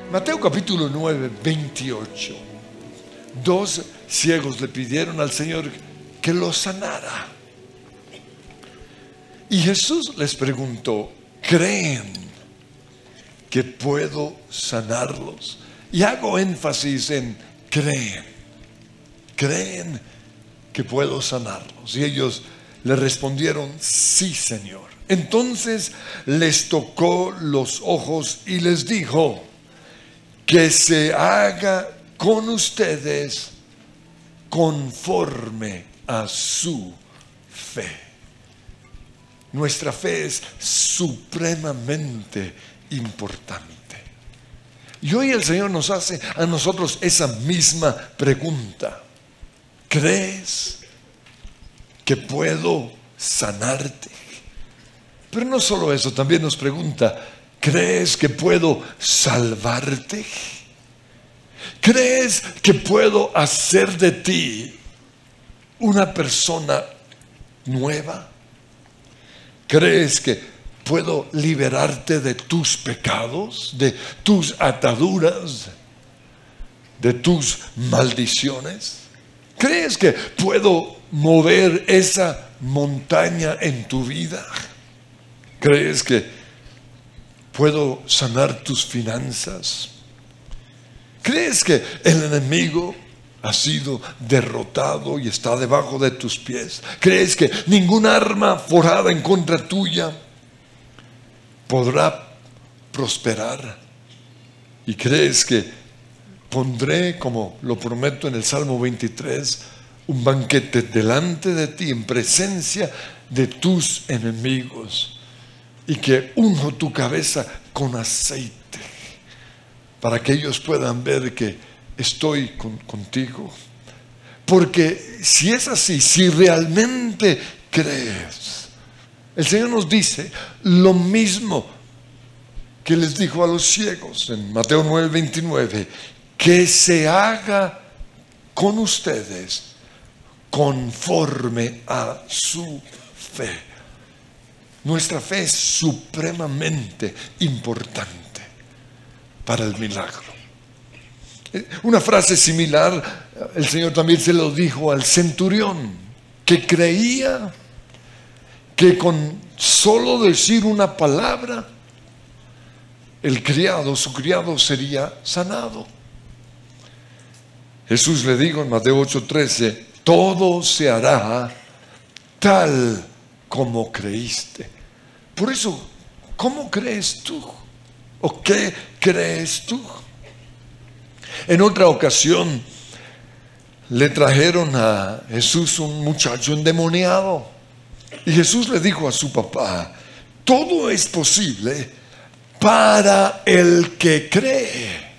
Mateo capítulo 9, 28. 2 ciegos le pidieron al Señor que los sanara. Y Jesús les preguntó: ¿creen que puedo sanarlos? Y hago énfasis en creen. ¿Creen que puedo sanarlos? Y ellos le respondieron: sí, Señor. Entonces les tocó los ojos y les dijo: que se haga con ustedes conforme a su fe. Nuestra fe es supremamente importante. Y hoy el Señor nos hace a nosotros esa misma pregunta: ¿crees que puedo sanarte? Pero no solo eso, también nos pregunta: ¿crees que puedo salvarte? ¿Crees que puedo hacer de ti una persona nueva? ¿Crees que puedo liberarte de tus pecados, de tus ataduras, de tus maldiciones? ¿Crees que puedo mover esa montaña en tu vida? ¿Crees que puedo sanar tus finanzas? ¿Crees que el enemigo ha sido derrotado y está debajo de tus pies? ¿Crees que ningún arma forjada en contra tuya podrá prosperar? ¿Y crees que pondré, como lo prometo en el Salmo 23, un banquete delante de ti en presencia de tus enemigos, y que unjo tu cabeza con aceite para que ellos puedan ver que estoy contigo? Porque si es así, si realmente crees, el Señor nos dice lo mismo que les dijo a los ciegos en Mateo 9, 29, que se haga con ustedes conforme a su fe. Nuestra fe es supremamente importante para el milagro. Una frase similar el Señor también se lo dijo al centurión, que creía que con solo decir una palabra su criado sería sanado. Jesús le dijo en Mateo 8:13: todo se hará tal como creíste. Por eso, ¿cómo crees tú? ¿O qué crees tú? En otra ocasión le trajeron a Jesús un muchacho endemoniado, y Jesús le dijo a su papá: todo es posible para el que cree.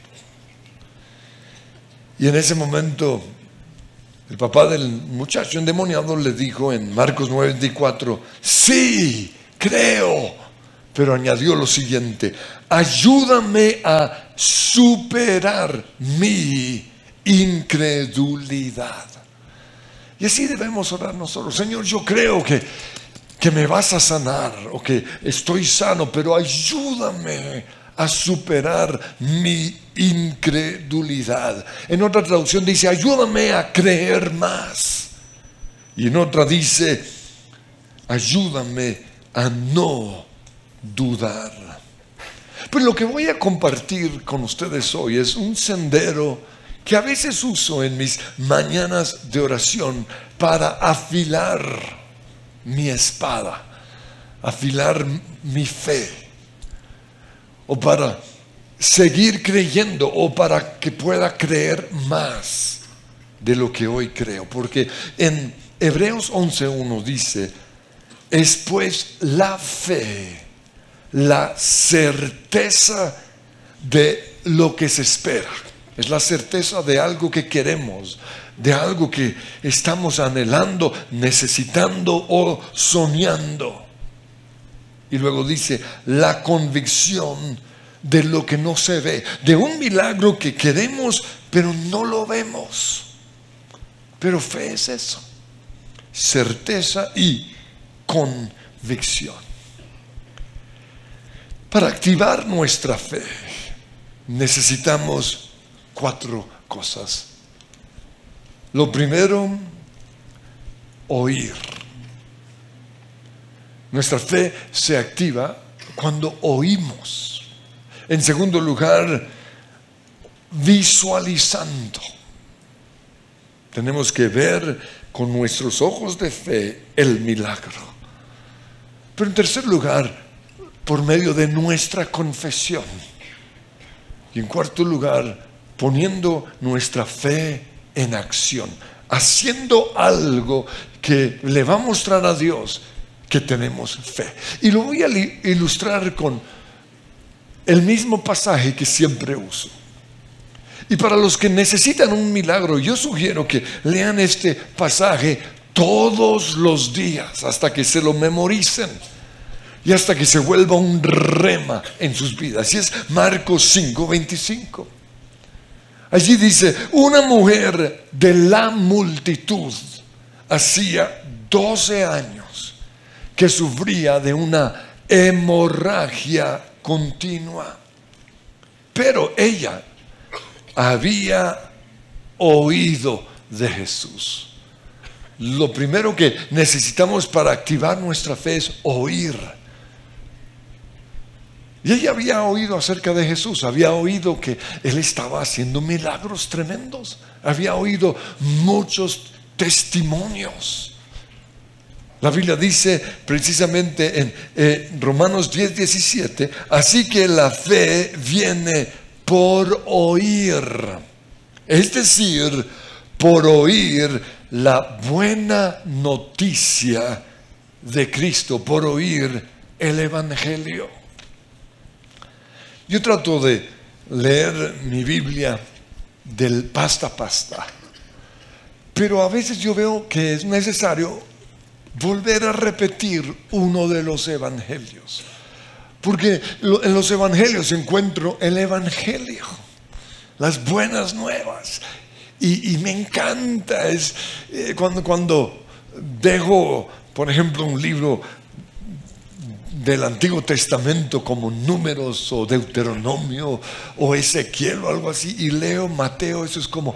Y en ese momento el papá del muchacho endemoniado le dijo en Marcos 9:24: sí, creo. Pero añadió lo siguiente: ayúdame a superar mi incredulidad. Y así debemos orar nosotros: Señor, yo creo que me vas a sanar, o que estoy sano, pero ayúdame a superar mi incredulidad. En otra traducción dice: ayúdame a creer más. Y en otra dice: ayúdame a no dudar. Pues lo que voy a compartir con ustedes hoy es un sendero que a veces uso en mis mañanas de oración para afilar mi espada, afilar mi fe, o para seguir creyendo, o para que pueda creer más de lo que hoy creo. Porque en Hebreos 11:1 dice: es pues la fe la certeza de lo que se espera. Es la certeza de algo que queremos, de algo que estamos anhelando, necesitando o soñando. Y luego dice: la convicción de lo que no se ve, de un milagro que queremos pero no lo vemos. Pero fe es eso: certeza y convicción. Para activar nuestra fe necesitamos 4 cosas. Lo primero, oír. Nuestra fe se activa cuando oímos. En segundo lugar, visualizando. Tenemos que ver con nuestros ojos de fe el milagro. Pero en tercer lugar, por medio de nuestra confesión. Y en cuarto lugar, poniendo nuestra fe en acción, haciendo algo que le va a mostrar a Dios que tenemos fe. Y lo voy a ilustrar con el mismo pasaje que siempre uso. Y para los que necesitan un milagro, yo sugiero que lean este pasaje todos los días hasta que se lo memoricen y hasta que se vuelva un rema en sus vidas. Y es Marcos 5:25. Allí dice: una mujer de la multitud hacía 12 años que sufría de una hemorragia continua, pero ella había oído de Jesús. Lo primero que necesitamos para activar nuestra fe es oír. Y ella había oído acerca de Jesús, había oído que Él estaba haciendo milagros tremendos, había oído muchos testimonios. La Biblia dice precisamente en Romanos 10:17, así que la fe viene por oír, es decir, por oír la buena noticia de Cristo, por oír el Evangelio. Yo trato de leer mi Biblia del pasta a pasta, pero a veces yo veo que es necesario volver a repetir uno de los evangelios, porque en los evangelios encuentro el evangelio, las buenas nuevas, y me encanta cuando dejo, por ejemplo, un libro del Antiguo Testamento como Números o Deuteronomio o Ezequiel o algo así, y leo Mateo, eso es como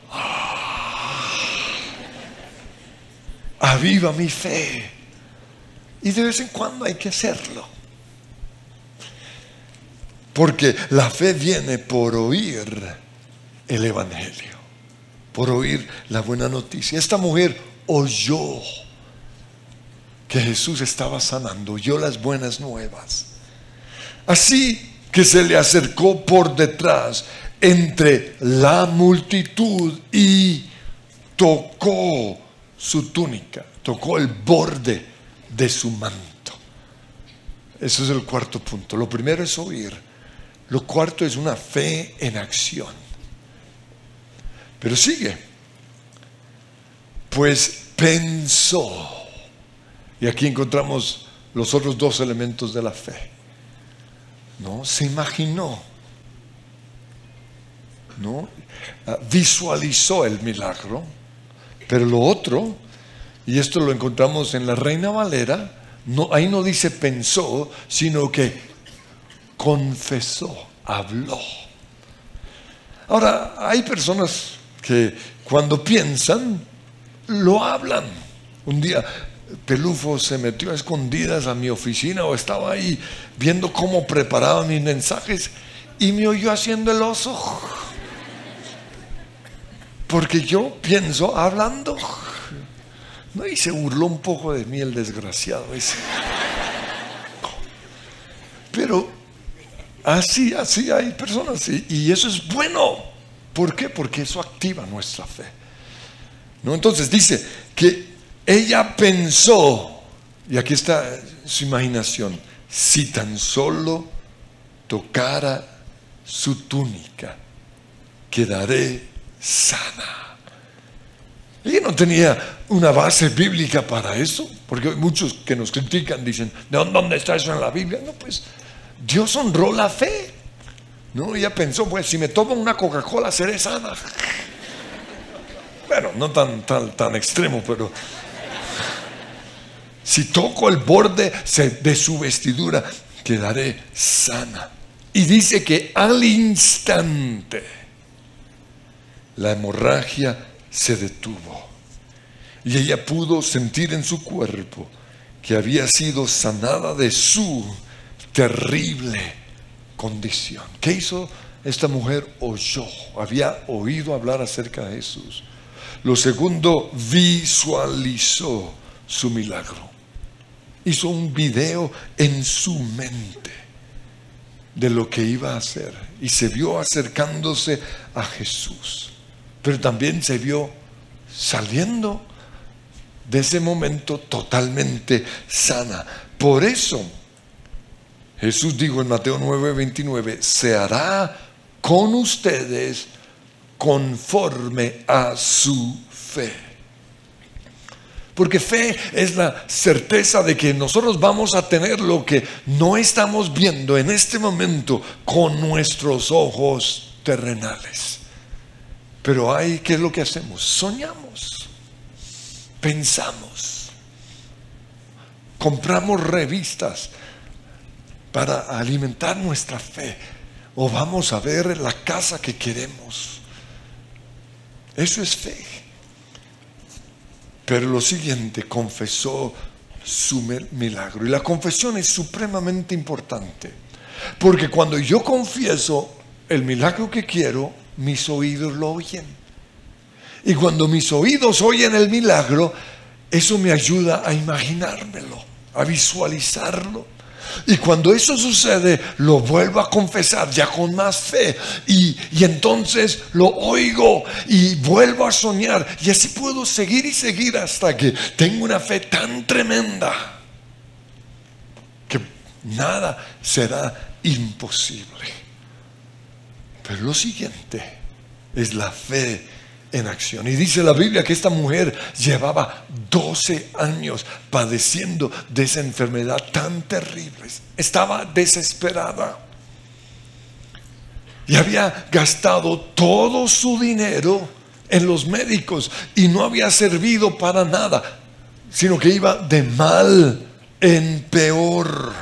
aviva mi fe. Y de vez en cuando hay que hacerlo, porque la fe viene por oír el Evangelio, por oír la buena noticia. Esta mujer oyó que Jesús estaba sanando, oyó las buenas nuevas. Así que se le acercó por detrás entre la multitud y tocó su túnica, tocó el borde de su manto. Eso es el cuarto punto. Lo primero es oír. Lo cuarto es una fe en acción. Pero sigue. Pues pensó. Y aquí encontramos los otros 2 elementos de la fe. ¿No? Se imaginó. ¿No? Visualizó el milagro. Pero lo otro, y esto lo encontramos en la Reina Valera, ahí no dice pensó, sino que confesó, habló. Ahora, hay personas que cuando piensan, lo hablan. Un día Pelufo se metió a escondidas a mi oficina, o estaba ahí viendo cómo preparaba mis mensajes, y me oyó haciendo el oso, porque yo pienso hablando, ¿no? Y se burló un poco de mí el desgraciado ese. Pero así hay personas, y eso es bueno. ¿Por qué? Porque eso activa nuestra fe, ¿no? Entonces dice que ella pensó, y aquí está su imaginación, si tan solo tocara su túnica, quedaré sana. Ella no tenía una base bíblica para eso, porque hay muchos que nos critican, dicen, ¿de dónde está eso en la Biblia? No, pues Dios honró la fe, ¿no? Ella pensó, pues si me tomo una Coca-Cola seré sana. Bueno, no tan extremo, pero si toco el borde de su vestidura, quedaré sana. Y dice que al instante la hemorragia se detuvo y ella pudo sentir en su cuerpo que había sido sanada de su terrible condición. ¿Qué hizo esta mujer? Oyó, había oído hablar acerca de Jesús. Lo segundo, visualizó su milagro. Hizo un video en su mente de lo que iba a hacer y se vio acercándose a Jesús, pero también se vio saliendo de ese momento totalmente sana. Por eso Jesús dijo en Mateo 9:29, se hará con ustedes conforme a su fe. Porque fe es la certeza de que nosotros vamos a tener lo que no estamos viendo en este momento con nuestros ojos terrenales. Pero ¿qué es lo que hacemos? Soñamos, pensamos, compramos revistas para alimentar nuestra fe, o vamos a ver la casa que queremos. Eso es fe. Pero lo siguiente, confesó su milagro. Y la confesión es supremamente importante, porque cuando yo confieso el milagro que quiero, mis oídos lo oyen. Y cuando mis oídos oyen el milagro, eso me ayuda a imaginármelo, a visualizarlo. Y cuando eso sucede, lo vuelvo a confesar ya con más fe. Y entonces lo oigo y vuelvo a soñar. Y así puedo seguir y seguir hasta que tengo una fe tan tremenda que nada será imposible. Pero lo siguiente es la fe en acción. Y dice la Biblia que esta mujer llevaba 12 años padeciendo de esa enfermedad tan terrible. Estaba desesperada y había gastado todo su dinero en los médicos y no había servido para nada, sino que iba de mal en peor.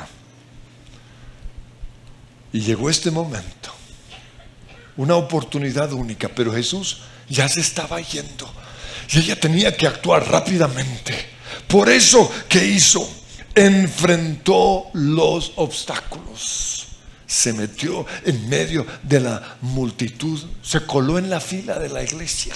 Y llegó este momento, una oportunidad única, pero Jesús ya se estaba yendo y ella tenía que actuar rápidamente. Por eso, ¿qué hizo? Enfrentó los obstáculos, se metió en medio de la multitud, se coló en la fila de la iglesia.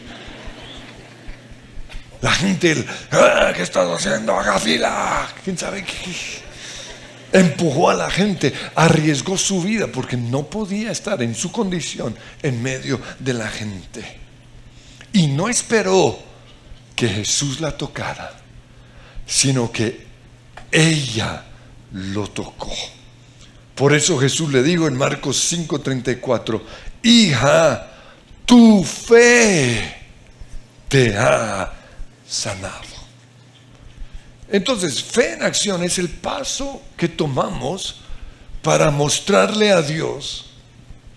La gente, ¿qué estás haciendo? Haga fila. ¿Quién sabe qué? Empujó a la gente, arriesgó su vida porque no podía estar en su condición en medio de la gente. Y no esperó que Jesús la tocara, sino que ella lo tocó. Por eso Jesús le dijo en Marcos 5:34, hija, tu fe te ha sanado. Entonces, fe en acción es el paso que tomamos para mostrarle a Dios